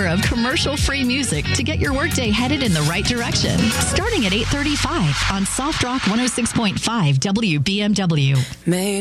hour of commercial-free music to get your workday headed in the right direction. Starting at 8:35 on Soft Rock 106.5 WBMW. Made